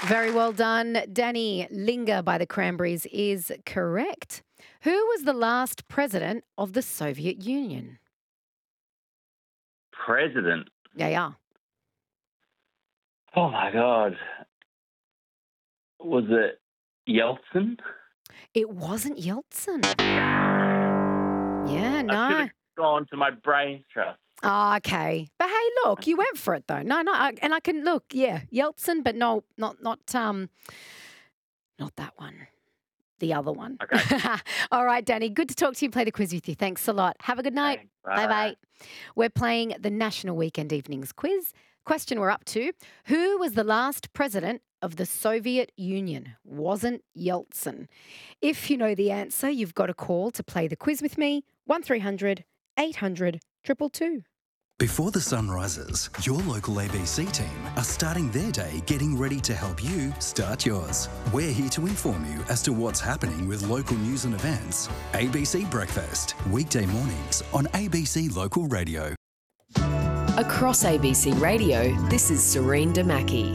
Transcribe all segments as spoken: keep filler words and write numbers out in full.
Very well done, Danny. Linger by the Cranberries is correct. Who was the last president of the Soviet Union? President. Yeah, yeah. Oh my God. Was it Yeltsin? It wasn't Yeltsin. Yeah, I should no. have gone to my brain trust. Oh, okay. But hey, look, you went for it though. No, no, I, and I can look. Yeah, Yeltsin, but no, not not um, not that one. The other one. Okay. All right, Danny. Good to talk to you. Play the quiz with you. Thanks a lot. Have a good night. Thanks. Bye Bye. bye. We're playing the National Weekend Evenings quiz. Question we're up to: who was the last president of the Soviet Union? Wasn't Yeltsin. If you know the answer, you've got a call to play the quiz with me. one three hundred eight hundred two two two. Before the sun rises, your local A B C team are starting their day getting ready to help you start yours. We're here to inform you as to what's happening with local news and events. A B C Breakfast, weekday mornings on A B C Local Radio. Across A B C Radio, this is Serene Damaki.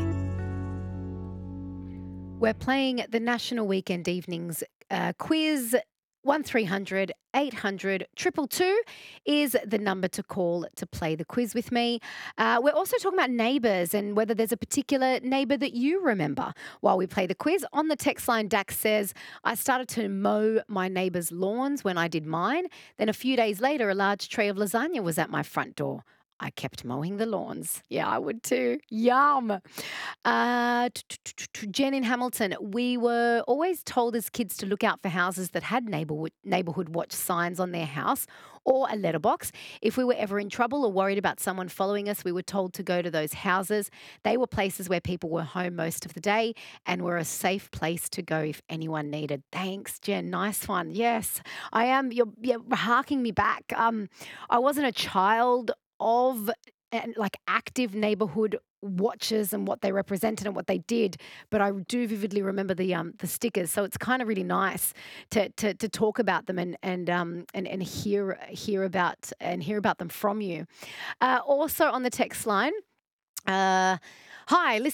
We're playing the National Weekend Evenings uh, quiz. one three hundred eight hundred two two two is the number to call to play the quiz with me. Uh, we're also talking about neighbours and whether there's a particular neighbour that you remember while we play the quiz. On the text line, Dax says, I started to mow my neighbour's lawns when I did mine. Then a few days later, a large tray of lasagna was at my front door. I kept mowing the lawns. Yeah, I would too. Yum. Uh, Jen in Hamilton, we were always told as kids to look out for houses that had neighborhood, neighborhood watch signs on their house or a letterbox. If we were ever in trouble or worried about someone following us, we were told to go to those houses. They were places where people were home most of the day and were a safe place to go if anyone needed. Thanks, Jen. Nice one. Yes, I am. You're, you're harking me back. Um, I wasn't a child of and like active neighborhood watches and what they represented and what they did, but I do vividly remember the um the stickers. So it's kind of really nice to to to talk about them and and um and and hear hear about and hear about them from you. Uh, also on the text line, uh, hi. Listen